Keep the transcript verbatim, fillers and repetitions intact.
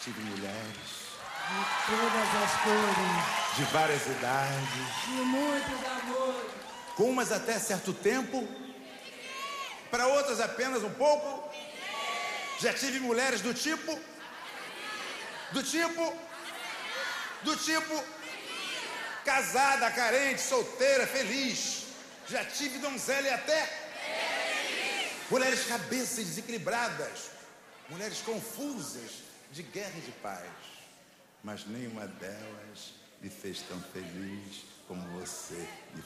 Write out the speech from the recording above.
tive mulheres de todas as cores, de várias idades, de muitos amores. com umas até certo tempo, para outras apenas um pouco. Já tive mulheres do tipo, do tipo, do tipo, casada, carente, solteira, feliz. Já tive donzela e até mulheres cabeças desequilibradas, mulheres confusas, de guerra e de paz. Mas nenhuma delas me fez tão feliz como você me